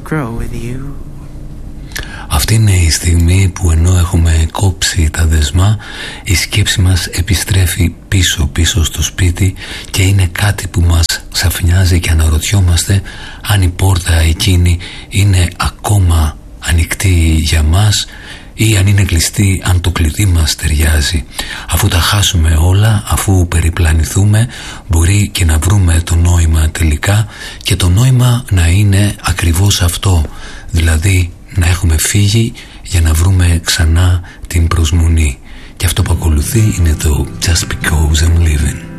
grow with you. Αυτή είναι η στιγμή που ενώ έχουμε κόψει τα δεσμά, η σκέψη μας επιστρέφει πίσω στο σπίτι και είναι κάτι που μας ξαφνιάζει και αναρωτιόμαστε αν η πόρτα εκείνη είναι ακόμα ανοιχτή για μας ή αν είναι κλειστή, αν το κλειδί μας ταιριάζει. Αφού τα χάσουμε όλα, αφού περιπλανηθούμε, μπορεί και να βρούμε το νόημα τελικά, και το νόημα να είναι ακριβώς αυτό, δηλαδή να έχουμε φύγει για να βρούμε ξανά την προσμονή. Και αυτό που ακολουθεί είναι το Just Because I'm Living.